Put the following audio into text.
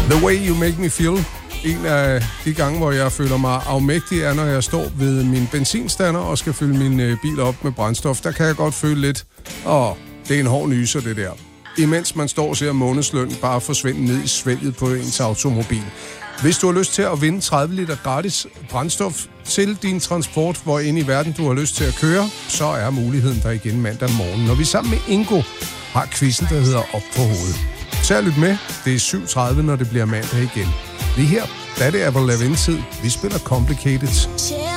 The Way You Make Me Feel. En af de gange, hvor jeg føler mig afmægtig, er, når jeg står ved min benzinstander og skal fylde min bil op med brændstof. Der kan jeg godt føle lidt, det er en hård nyser, det der. Imens man står og ser månedsløn bare forsvinde ned i svælget på ens automobil. Hvis du har lyst til at vinde 30 liter gratis brændstof til din transport, hvor ind i verden du har lyst til at køre, så er muligheden der igen mandag morgen, når vi sammen med Ingo har quizzen, der hedder Op på hovedet. Så lyt med. Det er 7:30, når det bliver mandag igen. Lige her, da det er Avril Lavigne-tid. Vi spiller Complicated.